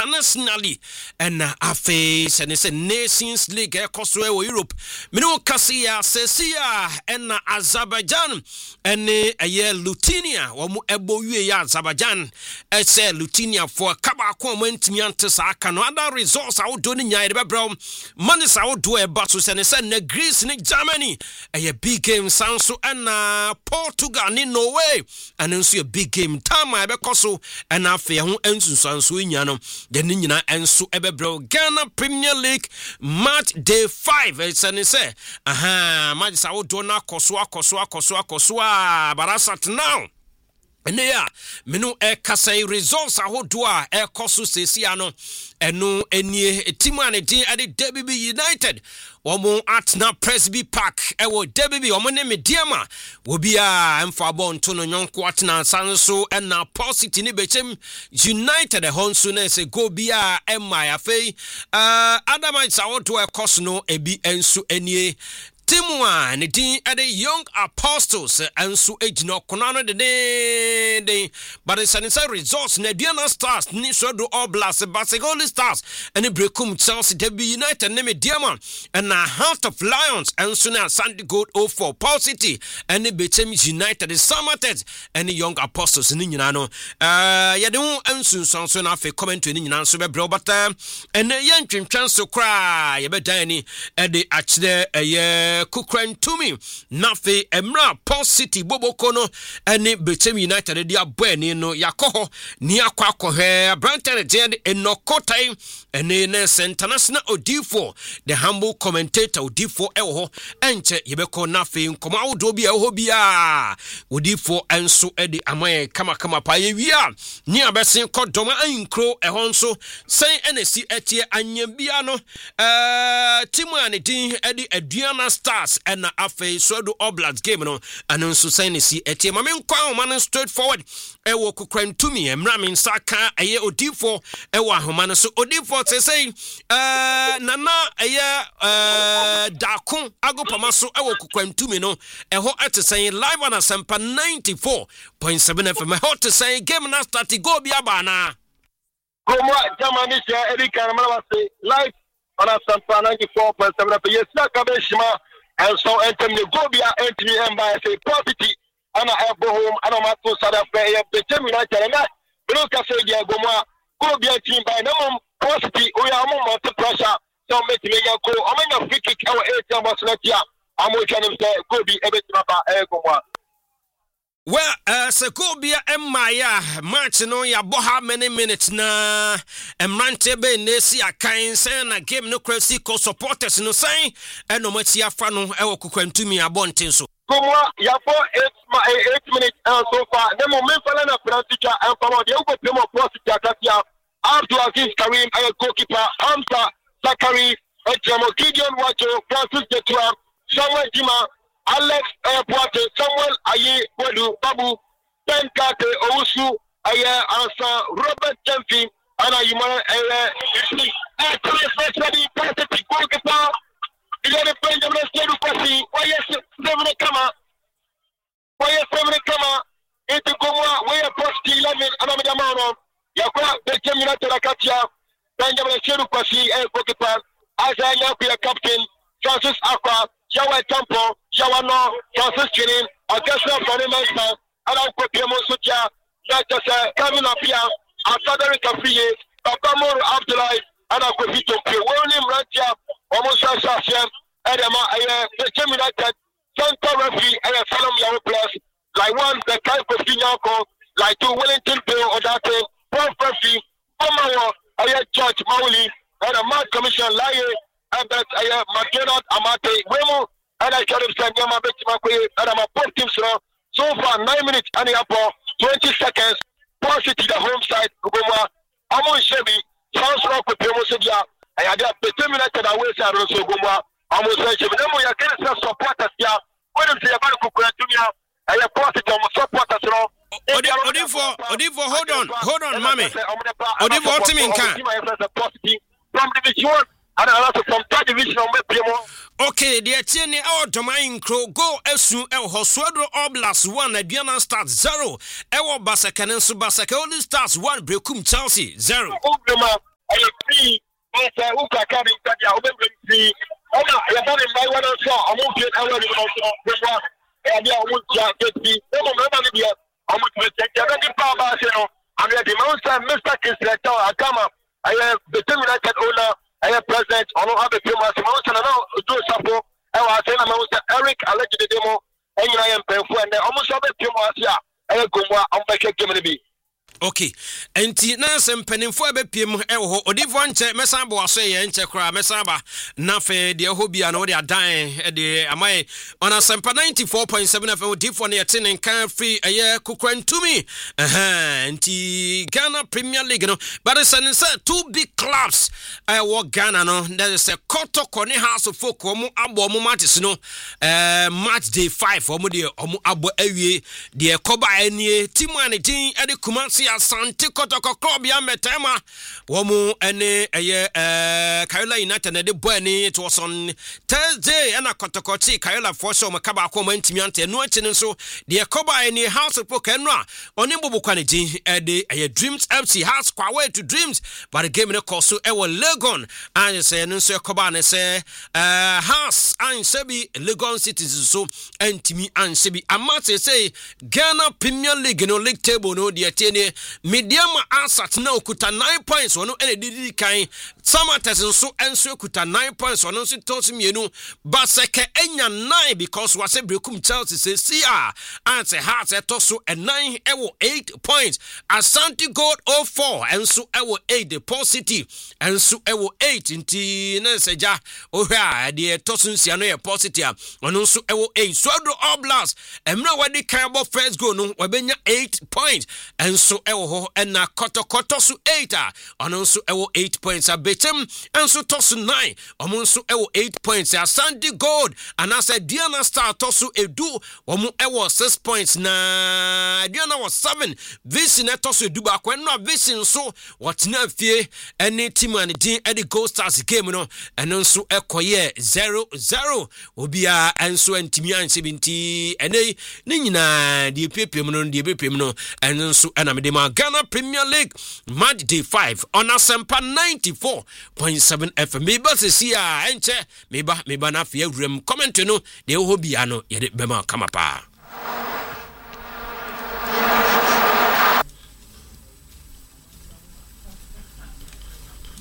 internationally and afe se ne se Nations League ekoso e Europe mino kasia sesia and Azerbaijan and eye Lithuania wo mu ebo wie ya Azerbaijan ese Lithuania for kaba ko mantimi ante sa aka no other results awodo ni nyaade bebro manis awodo e baso se ne se na Greece ni Germany eye big game sanso and Portugal ni Norway and nso a big game time e bekoso and afe ho ensunsanso nya no de ni nyina enso e bebro Ghana Premier League match day 5 it's an say match awodo na koso barasat now Nea menu kasai results ahodo a ekoso sesia no eno enie timu ane din ade DBB United womo atna Presby Park ewo DBB womo ne mediama wobia emfa bon to no nyonko atna sanso ena Positive ni bechem United honsu na se go bia emma afei adamai sawodo ekoso no ebi ensu enie Timwa ne din ade Young Apostles enso ejino konano de but it's an results na Diana Stars ni sodo All Blacks Barcelona Stars and Brekum Chelsea DB United ne mediama and Heart of Lions enso na Sandy Gold 04 Paul City and Bechem United Samatet and Young Apostles ni nyina no ye de hu enso sonso na fe comment ni nyina so be bro but and ye ntwentwan so kra ye be dan ni e de achde ye Kukran Tumi Nafe Emra Paul City Bobokono ene Bechem United dia bweni no yakoho ni akwakohe Branton Jed enokotai ene nes international Odifo the humble commentator Odifo ewo enche yebeko nafe nkoma wodo bia ho bia Odifo enso edi amaye kama pa yewia ni abesin kodoma ankro ehon so sen enesi etie anyambia no timu anedin edi Aduana Stars and afe sodo Oblast game no anonso senesi etie mame nkwa man straightforward ewo Kukran Tumi emra min saka eye Odifo ewo ahoma so Odifo say nana eye dakon agopama so ewo Kukran Tumi no eho etesen live on Asempa 94.7 FM eho to say game na start go bia bana Como Germany share Erika Mala say live on Asempa 94.7 FM yes na kabeshima and so enter me go bia enter me and by say property ana ebo home ana mato sada play Bechem United na bro ka say dia go bia team by no property o ya mo multi pressure so make me go o me na free kick our 8 boss latia amo chanim say go bi ebetima ba go well Sekobia Emaya match no ya boha many minutes na emrante be nesi akan say na game no crazy co supporters no say eno mati afa no e wo Kukran Tumi abonten so Komwa ya for 8 minutes so far the moment fala na practice and power dey go play more positive attack Abdul Aziz Karim a goalkeeper Hamza Zakari Ejemo Gideon Wacho Francis Jetua Samuel Dima Alex Boate Samuel Aye Bodu Babu Ben Kate Owusu Aye Ansa Robert Jemfi Ana Yuma Isli ready positive goalkeeper ile Benjamin Stedu Kwasi Wayes Semene Kama into Komwa Waya Post 11 Anamidamano Yakwa Bechem United Akatia Benjamin Stedu Kwasi goalkeeper Isaiah Yakuya captain Francis Aqua Yawa Tempo Yawano Francis Chinin Augusta Fonimesa Alan Kwepemo Sutia Nakasa Kamina Pia Asadari Kafiye Bakamoro Abdullah Ana Kwefito Pio William Rantia Omosa Sashem Edema Bechem United Center referee Salam Yawu Plus like one the kind of Finyako like two Wellington Bill or that one referee Omayo George Mauli and a match commission Laye and that McDonald Amate Wemo and I tell him Sanyama Betimakwe and I'm a both teams so far 9 minutes and 20 seconds positive the home side Goma Amon Shebi Sounds Rock with Pemosia I had determined away side also Goma Amon Shebi Nemo ya can support us here when you say about Kukran Tumi I have positive support us Odifo hold on mommy Odifo Timinka from Division 1 and also from third division on Pemo. Okay, the Etienne Domain Crow go Esu El Hosuado Oblast 1 Aduana Stars 0 Ewo Basakan and Subasaka only Stars 1 Brekum Chelsea 0. ɛyɛ free ɛsɛ wokɔ aka ne nsa deɛ wobɛbrɛ free ɛna yɛba ne mmayewa no nso a ɔmo fie ɛwɔ anim no nso bɛboa ɛyɛdeɛ a ɔmo ntua gɛti ɛma mmarima no deɛ ɔmo tumi kyɛnkyɛn ɛbɛde paa baase no ameɛde ma wo sɛ Mr. Kisleta Akama ɛyɛ Betem United owner ɛyɛ president ɔno abɛpie mu ase ma wo sɛ na ɔduru sapɔ ɛwɔ ase na ma wo sɛ Eric Allegedede mo ɛnyina yɛ mpanyinfo ɛnɛ ɔmo nso abɛpie mu ase a ɛyɛ gomboa ɔmo bɛhwɛ game no bi. Okay, enti na sɛ mpanimfo a bɛpiem ɛwɔ hɔ odifo nkyɛ mɛsan bo aso yɛ nkyɛ kora mɛsan ba na fɛ deɛ hɔ bia na wɔde adan ɛde amae on Asempa 94.7 FM odifo no yɛte ne nkan free ɛyɛ Kukurantumi enti Ghana Premier League no but sɛ two big clubs ɛwɔ Ghana no that is Kotoko ne House of Folk ɔmo abɔ ɔmo matches no match day 5 ɔmo de ɔmo abɔ awie deɛ kɔba anie timu ane din ɛde Kumasi Asante Kotoko club ya metema womu ene Kayola United na de boy ni it was on Thursday and Kotoko chi Kayola for sure makaba ko mantimi ante no achi nso de koba ene House of Folk enra oni bobukwa ne din de Dreams FC has kwa way to Dreams but the game ne koso e wo Legon and say nso koba ne say House and sebi Legon Citizens so antimi and sebi amate say Ghana Premier League no league table no de tiene Mediama Asat na okuta 9 points ono ene didi kan Samates nso enso okuta 9 points ono nso tosi mienu baseke enya 9 because wase brekum Chelsea say CR and say Hearts etoso 9 ewo 8 points Asante Gold 04 enso ewo 8 the Paul City enso ewo 8 nti na seja ohwa de etoso nsia no ye Paul City ono nso ewo 8 Swado Oblast emra wadi kan abo first goal no wabenya 8 points enso ewo ho na Kotoko so 8 ono nso ewo 8 points abetem enso toso 9 omo nso ewo 8 points Asante Gold and as a Diana Star toso edu omo ewo 6 points na Diana was 7 Vision toso edu ba kwa no Vision so watina fie any team and din e the Gold Stars game no eno nso ekoye 0-0 obia enso antimi ansebinti ene ne nyina de pepem no de bepem no eno nso enamedema Ghana Premier League match day 5 on Asempa 94.7 FM meba sesi a enche meba na fie awurem comment no de ho bia no ye de bema kama pa